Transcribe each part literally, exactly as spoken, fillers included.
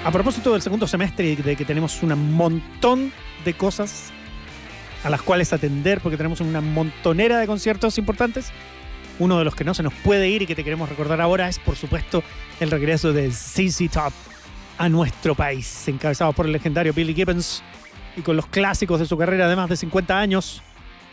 A propósito del segundo semestre y de que tenemos un montón de cosas a las cuales atender, porque tenemos una montonera de conciertos importantes, uno de los que no se nos puede ir y que te queremos recordar ahora es, por supuesto, el regreso de Z Z Top a nuestro país, encabezado por el legendario Billy Gibbons y con los clásicos de su carrera de más de cincuenta años.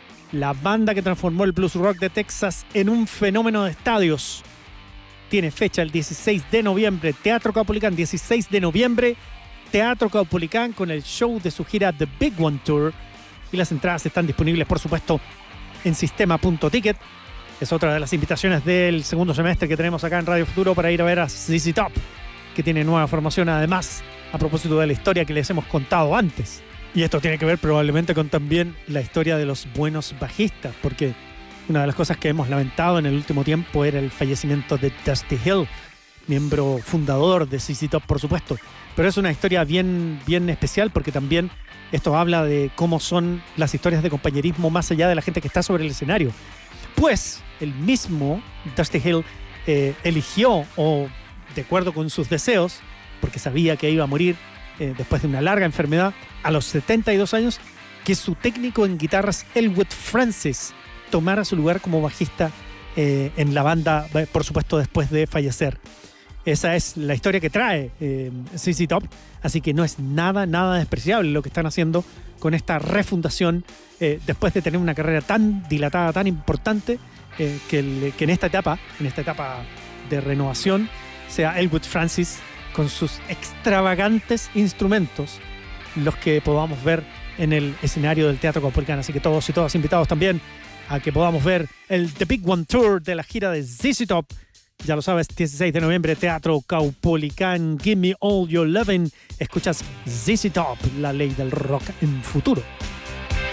La banda que transformó el blues rock de Texas en un fenómeno de estadios. Tiene fecha el dieciséis de noviembre, Teatro Caupolicán, dieciséis de noviembre, Teatro Caupolicán con el show de su gira The Big One Tour. Y las entradas están disponibles, por supuesto, en sistema punto ticket. Es otra de las invitaciones del segundo semestre que tenemos acá en Radio Futuro para ir a ver a Z Z Top, que tiene nueva formación además, a propósito de la historia que les hemos contado antes. Y esto tiene que ver probablemente con también la historia de los buenos bajistas, porque una de las cosas que hemos lamentado en el último tiempo era el fallecimiento de Dusty Hill, miembro fundador de Z Z Top, por supuesto. Pero es una historia bien, bien especial porque también esto habla de cómo son las historias de compañerismo más allá de la gente que está sobre el escenario. Pues el mismo Dusty Hill eh, eligió, o de acuerdo con sus deseos, porque sabía que iba a morir eh, después de una larga enfermedad, a los setenta y dos años, que su técnico en guitarras, Elwood Francis, tomara su lugar como bajista eh, en la banda, por supuesto, después de fallecer. Esa es la historia que trae eh, Z Z Top, así que no es nada, nada despreciable lo que están haciendo con esta refundación eh, después de tener una carrera tan dilatada, tan importante, eh, que, el, que en esta etapa, en esta etapa de renovación, sea Elwood Francis con sus extravagantes instrumentos los que podamos ver en el escenario del Teatro Caupolicán. Así que todos y todas invitados también a que podamos ver el The Big One Tour de la gira de Z Z Top. Ya lo sabes, dieciséis de noviembre, Teatro Caupolicán, Give Me All Your Lovin'. Escuchas Z Z Top, la ley del rock en futuro.